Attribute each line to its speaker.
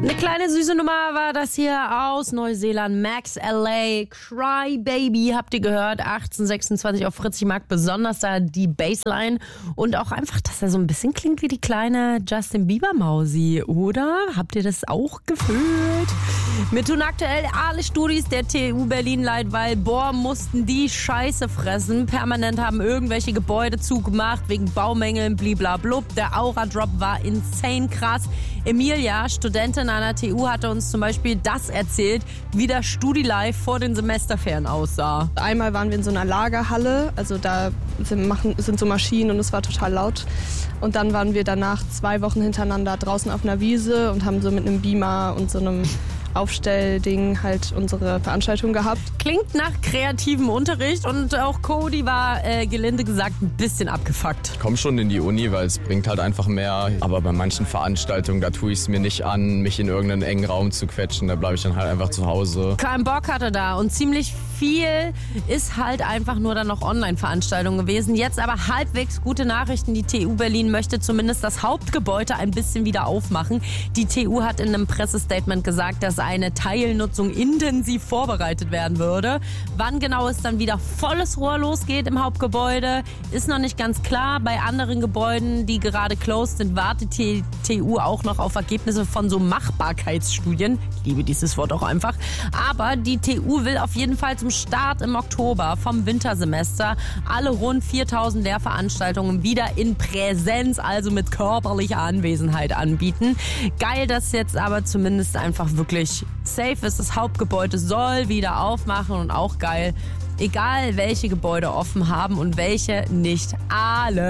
Speaker 1: Eine kleine süße Nummer war das hier aus Neuseeland. Max LA, Cry Baby, habt ihr gehört? 1826 auf Fritz. Ich mag besonders da die Bassline und auch einfach, dass er so ein bisschen klingt wie die kleine Justin Bieber Mausi, oder? Habt ihr das auch gefühlt? Wir tun aktuell alle Studis der TU Berlin leid, weil mussten die Scheiße fressen. Permanent haben irgendwelche Gebäude zugemacht wegen Baumängeln, bliblablub. Der Aura-Drop war insane krass. Emilia, Studentin an der TU, hatte uns zum Beispiel das erzählt, wie das Studi-Life vor den Semesterferien aussah.
Speaker 2: Einmal waren wir in so einer Lagerhalle, also da sind so Maschinen und es war total laut. Und dann waren wir danach 2 Wochen hintereinander draußen auf einer Wiese und haben so mit einem Beamer und so einem Aufstellding halt unsere Veranstaltung gehabt.
Speaker 1: Klingt nach kreativem Unterricht und auch Cody war, gelinde gesagt, ein bisschen abgefuckt.
Speaker 3: Ich komme schon in die Uni, weil es bringt halt einfach mehr. Aber bei manchen Veranstaltungen, da tue ich es mir nicht an, mich in irgendeinen engen Raum zu quetschen. Da bleibe ich dann halt einfach zu Hause.
Speaker 1: Kein Bock hatte da und ziemlich viel ist halt einfach nur dann noch Online-Veranstaltungen gewesen. Jetzt aber halbwegs gute Nachrichten. Die TU Berlin möchte zumindest das Hauptgebäude ein bisschen wieder aufmachen. Die TU hat in einem Pressestatement gesagt, dass eine Teilnutzung intensiv vorbereitet werden würde. Wann genau es dann wieder volles Rohr losgeht im Hauptgebäude, ist noch nicht ganz klar. Bei anderen Gebäuden, die gerade closed sind, wartet die TU auch noch auf Ergebnisse von so Machbarkeitsstudien. Ich liebe dieses Wort auch einfach. Aber die TU will auf jeden Fall zum Start im Oktober vom Wintersemester alle rund 4000 Lehrveranstaltungen wieder in Präsenz, also mit körperlicher Anwesenheit anbieten. Geil, dass jetzt aber zumindest einfach wirklich safe ist. Das Hauptgebäude soll wieder aufmachen und auch geil, egal welche Gebäude offen haben und welche nicht, alle